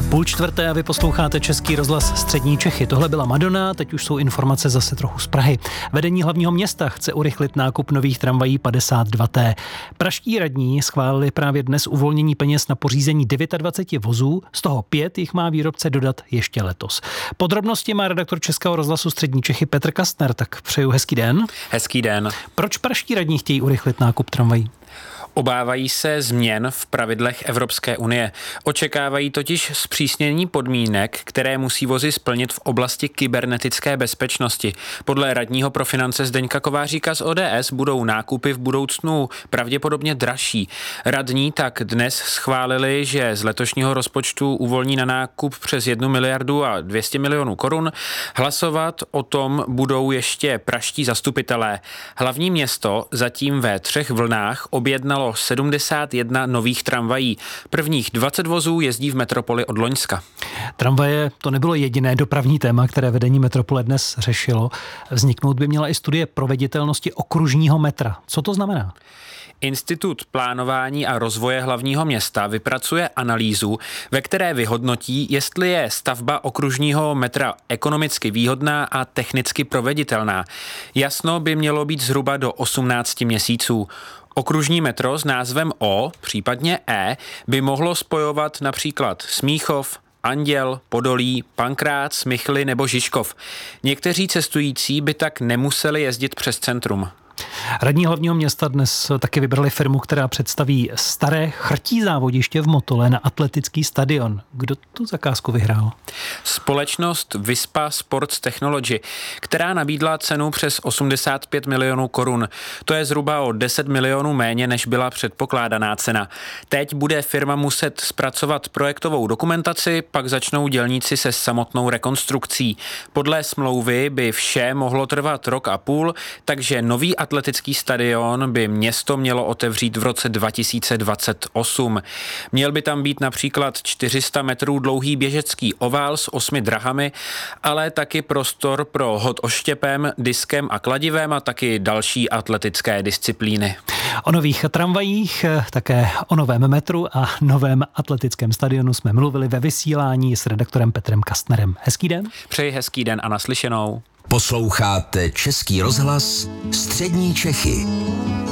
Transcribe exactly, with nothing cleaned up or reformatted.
Půl čtvrté a vy posloucháte Český rozhlas Střední Čechy. Tohle byla Madonna, teď už jsou informace zase trochu z Prahy. Vedení hlavního města chce urychlit nákup nových tramvají padesát dva té. Pražští radní schválili právě dnes uvolnění peněz na pořízení dvacet devět vozů, z toho pět jich má výrobce dodat ještě letos. Podrobnosti má redaktor Českého rozhlasu Střední Čechy Petr Kastner, tak přeju hezký den. Hezký den. Proč pražští radní chtějí urychlit nákup tramvají? Obávají se změn v pravidlech Evropské unie. Očekávají totiž zpřísnění podmínek, které musí vozy splnit v oblasti kybernetické bezpečnosti. Podle radního pro finance Zdeňka Kováříka z O D S budou nákupy v budoucnu pravděpodobně dražší. Radní tak dnes schválili, že z letošního rozpočtu uvolní na nákup přes jednu miliardu a dvě stě milionů korun. Hlasovat o tom budou ještě pražští zastupitelé. Hlavní město zatím ve třech vlnách objednalo sedmdesát jedna nových tramvají. Prvních dvacet vozů jezdí v metropoli od loňska. Tramvaje to nebylo jediné dopravní téma, které vedení metropole dnes řešilo. Vzniknout by měla i studie proveditelnosti okružního metra. Co to znamená? Institut plánování a rozvoje hlavního města vypracuje analýzu, ve které vyhodnotí, jestli je stavba okružního metra ekonomicky výhodná a technicky proveditelná. Jasno by mělo být zhruba do osmnácti měsíců. Okružní metro s názvem O, případně E, by mohlo spojovat například Smíchov, Anděl, Podolí, Pankrác, Smychly nebo Žižkov. Někteří cestující by tak nemuseli jezdit přes centrum. Radní hlavního města dnes taky vybrali firmu, která představí staré chrtí závodiště v Motole na atletický stadion. Kdo tu zakázku vyhrál? Společnost Vispa Sports Technology, která nabídla cenu přes osmdesát pět milionů korun. To je zhruba o deset milionů méně, než byla předpokládaná cena. Teď bude firma muset zpracovat projektovou dokumentaci, pak začnou dělníci se samotnou rekonstrukcí. Podle smlouvy by vše mohlo trvat rok a půl, takže nový atletický stadion by město mělo otevřít v roce dva tisíce dvacet osm. Měl by tam být například čtyři sta metrů dlouhý běžecký ovál s osmi drahami, ale taky prostor pro hod oštěpem, diskem a kladivem a taky další atletické disciplíny. O nových tramvajích, také o novém metru a novém atletickém stadionu jsme mluvili ve vysílání s redaktorem Petrem Kastnerem. Hezký den. Přeji hezký den a naslyšenou. Posloucháte Český rozhlas Střední Čechy.